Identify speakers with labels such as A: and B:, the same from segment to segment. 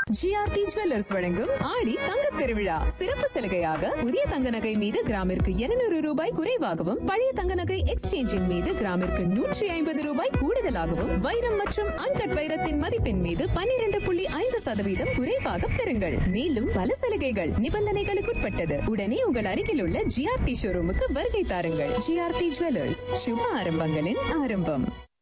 A: GRT jewellers வழங்கும் ஆடி தங்கத் திருவிழா சிறப்பு சலுகையாக புதிய தங்க நகை மீது கிராமிற்கு 200 ரூபாய் குறைவாகவும் பழைய தங்க நகை எக்ஸ்சேஞ்சின் மீது கிராமிற்கு 150 ரூபாய் கூடுதலாகவும் வைரம் மற்றும் அன்கட் வைரத்தின் மதிப்பின் மீது 12.5% குறைவாக பெறுங்கள். மேலும் பல சலுகைகள் நிபந்தனைகளுக்குட்பட்டது. உடனே உங்கள் அருகில் உள்ள ஜிஆர்டி ஷோரூமுக்கு வருகை தாருங்கள். ஜிஆர்டி ஜுவல்லர்ஸ், சுப ஆரம்பங்களின் ஆரம்பம்.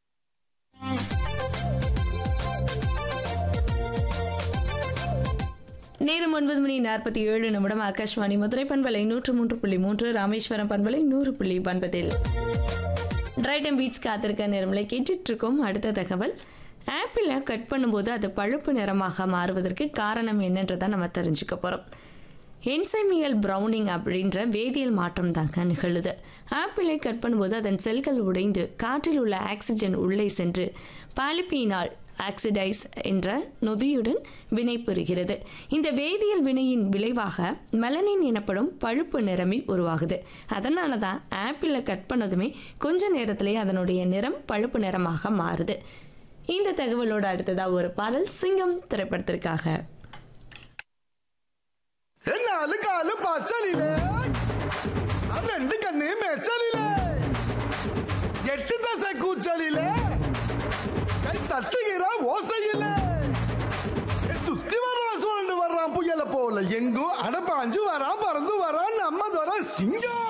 B: நேரம் 9:47 ஆகாஷ்வாணி மதுரை பண்பலை 103.3, ராமேஸ்வரம் பண்பலை 100.9. ரைட் அண்ட் பீட்ஸ் காத்திருக்க நேரங்களை கேட்டுட்டு இருக்கோம். அடுத்த தகவல், ஆப்பிளை கட் பண்ணும்போது அது பழுப்பு நிறமாக மாறுவதற்கு காரணம் என்னன்றதை நம்ம தெரிஞ்சுக்க போகிறோம். என்சைமியல் ப்ரௌனிங் அப்படின்ற வேதியியல் மாற்றம் தாங்க நிகழுது. ஆப்பிளை கட் பண்ணும்போது அதன் செல்கள் உடைந்து காற்றில் உள்ள ஆக்சிஜன் உள்ளே சென்று பாலிபீனால் ஆக்சிடைஸ் என்ற நொதியுடன் வினை பெறுகிறது. இந்த வேதியியல் வினையின் விளைவாக மெலனின் எனப்படும் பழுப்பு நிறமி உருவாகுது. அதனால தான் ஆப்பிளை கட் பண்ணதுமே கொஞ்ச நேரத்திலேயே அதனுடைய நிறம் பழுப்பு நிறமாக மாறுது. இந்த தகவலோடு அடுத்ததாக ஒரு பாடல் சிங்கம் திரைப்படத்திற்காக.
C: தட்டுகிறா ஓசையில சுத்தி வர்றான், சுழண்டு வர்றான் புயல போல, எங்கோ அடப்பாஞ்சு வரான், பறந்து வரான் நம்ம தோற சிங்கம்.